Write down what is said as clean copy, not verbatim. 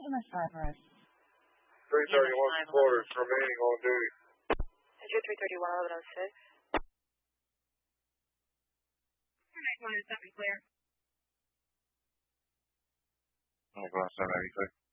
EMS drivers. 331 quarters remaining on duty. Enter 331 1106. 917 clear. 917 clear.